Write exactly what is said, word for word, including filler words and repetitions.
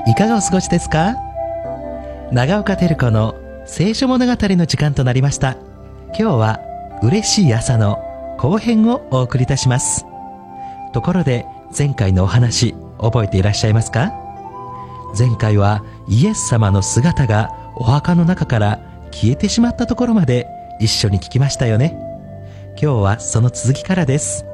いかがお過ごしですか？長岡照子の聖書物語の時間となりました。今日は嬉しい朝の後編をお送りいたします。ところで前回のお話覚えていらっしゃいますか？前回はイエス様の姿がお墓の中から消えてしまったところまで一緒に聞きましたよね。今日はその続きからです。